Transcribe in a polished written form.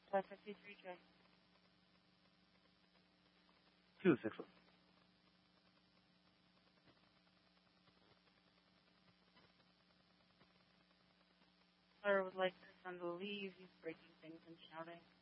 553J. 261. Sir would like to send a leave. He's breaking things and shouting.